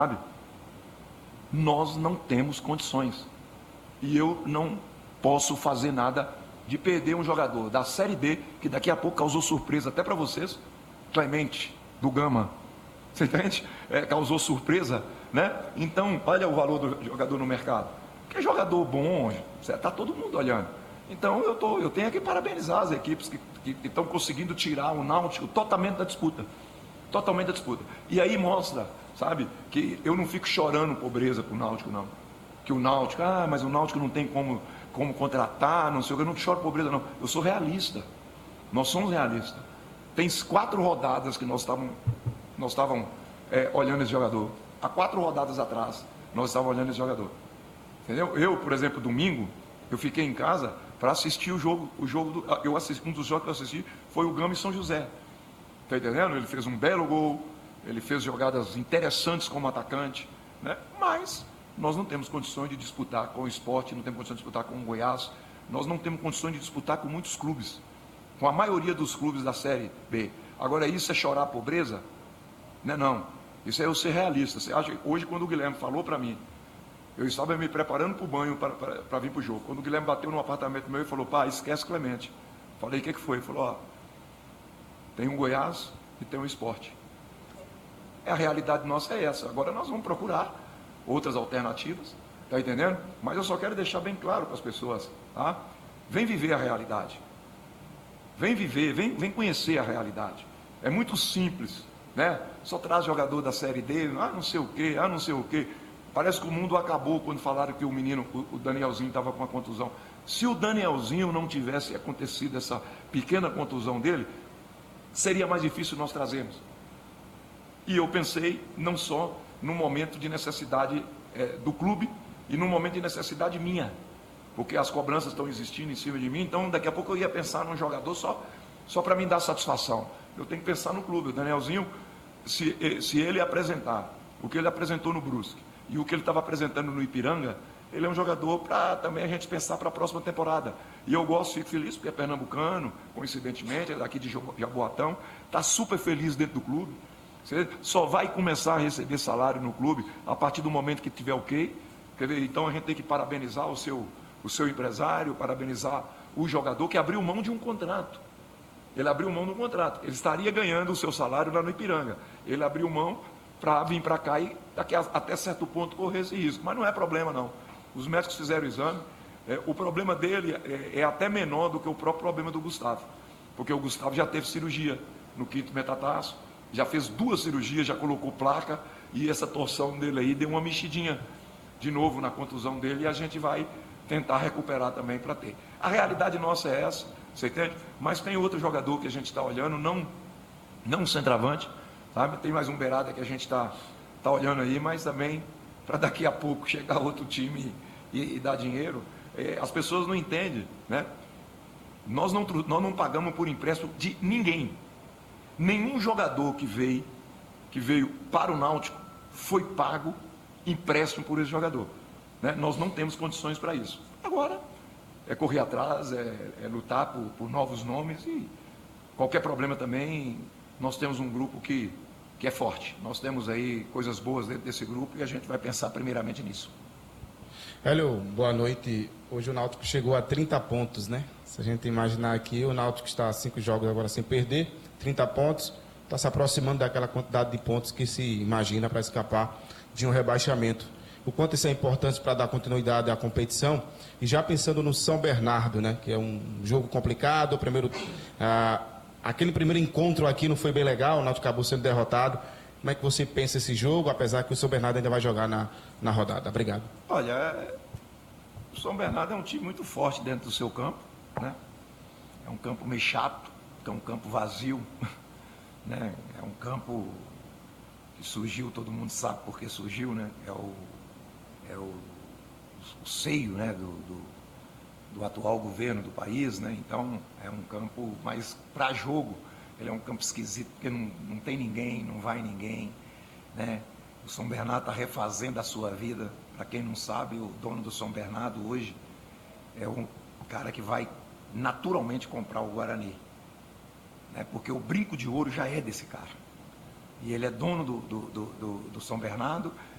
sabe? Nós não temos condições. E eu não posso fazer nada de perder um jogador da Série B, que daqui a pouco causou surpresa até para vocês, Clemente, do Gama. Você entende? Causou surpresa, né? Então, olha o valor do jogador no mercado. Que é jogador bom, está todo mundo olhando. Então, eu tenho que parabenizar as equipes que estão conseguindo tirar o Náutico totalmente da disputa. Totalmente da disputa. E aí mostra, sabe, que eu não fico chorando pobreza para o Náutico, não. Que o Náutico, mas o Náutico não tem como contratar, não sei o que, eu não choro pobreza, não. Eu sou realista. Nós somos realistas. Tem 4 rodadas que nós estávamos olhando esse jogador. Há 4 rodadas atrás, nós estávamos olhando esse jogador. Entendeu? Eu, por exemplo, domingo, eu fiquei em casa para assistir o jogo um dos jogos que eu assisti foi o Gama e São José. Está entendendo? Ele fez um belo gol, ele fez jogadas interessantes como atacante, né? Mas nós não temos condições de disputar com o Sport, não temos condições de disputar com o Goiás, nós não temos condições de disputar com muitos clubes, com a maioria dos clubes da Série B. Agora, isso é chorar a pobreza? Não. Isso é eu ser realista. Você acha, hoje, quando o Guilherme falou para mim, eu estava me preparando para o banho para vir para o jogo. Quando o Guilherme bateu no apartamento meu e falou, pá, esquece Clemente. Falei, o que foi? Ele falou, tem um Goiás e tem um Sport. A realidade nossa é essa. Agora nós vamos procurar outras alternativas, tá entendendo? Mas eu só quero deixar bem claro para as pessoas, tá? Vem viver a realidade. Vem viver, vem conhecer a realidade. É muito simples, né? Só traz jogador da Série D, não sei o quê, não sei o quê. Parece que o mundo acabou quando falaram que o menino, o Danielzinho, estava com uma contusão. Se o Danielzinho não tivesse acontecido essa pequena contusão dele, seria mais difícil nós trazermos. E eu pensei não só no momento de necessidade do clube e no momento de necessidade minha, porque as cobranças estão existindo em cima de mim, então daqui a pouco eu ia pensar num jogador só para me dar satisfação. Eu tenho que pensar no clube. O Danielzinho, se ele apresentar o que ele apresentou no Brusque e o que ele estava apresentando no Ipiranga, ele é um jogador para também a gente pensar para a próxima temporada. E eu fico feliz, porque é pernambucano, coincidentemente, é daqui de Jaboatão, está super feliz dentro do clube. Você só vai começar a receber salário no clube a partir do momento que tiver ok. Quer ver? Então a gente tem que parabenizar o seu empresário, parabenizar o jogador que abriu mão de um contrato. Ele abriu mão de um contrato. Ele estaria ganhando o seu salário lá no Ipiranga. Ele abriu mão para vir para cá e até certo ponto correr esse risco. Mas não é problema, não. Os médicos fizeram o exame. O problema dele é até menor do que o próprio problema do Gustavo. Porque o Gustavo já teve cirurgia no quinto metatarso, já fez 2 cirurgias, já colocou placa, e essa torção dele aí deu uma mexidinha de novo na contusão dele, e a gente vai tentar recuperar também para ter. A realidade nossa é essa, você entende? Mas tem outro jogador que a gente está olhando, não um centroavante, sabe? Tem mais um beirada que a gente está olhando aí, mas também para daqui a pouco chegar outro time e dar dinheiro. As pessoas não entendem, né? Nós não pagamos por empréstimo de ninguém. Nenhum jogador que veio para o Náutico foi pago empréstimo por esse jogador, né? Nós não temos condições para isso. Agora, é correr atrás, é lutar por novos nomes, e qualquer problema também, nós temos um grupo que é forte. Nós temos aí coisas boas dentro desse grupo e a gente vai pensar primeiramente nisso. Hélio, boa noite. Hoje o Náutico chegou a 30 pontos, né? Se a gente imaginar aqui, o Náutico está a 5 jogos agora sem perder, 30 pontos, está se aproximando daquela quantidade de pontos que se imagina para escapar de um rebaixamento. O quanto isso é importante para dar continuidade à competição, e já pensando no São Bernardo, né? Que é um jogo complicado, aquele primeiro encontro aqui não foi bem legal, o Náutico acabou sendo derrotado. Como é que você pensa esse jogo, apesar que o São Bernardo ainda vai jogar na rodada? Obrigado. Olha, o São Bernardo é um time muito forte dentro do seu campo, né? É um campo meio chato, é um campo vazio, né? É um campo que surgiu, todo mundo sabe por que surgiu, né? É o seio, né? do atual governo do país, né? Então é um campo, mas para jogo ele é um campo esquisito, porque não tem ninguém, não vai ninguém, né? O São Bernardo está refazendo a sua vida. Para quem não sabe, o dono do São Bernardo hoje é um cara que vai naturalmente comprar o Guarani, né? Porque o brinco de ouro já é desse cara. E ele é dono do São Bernardo,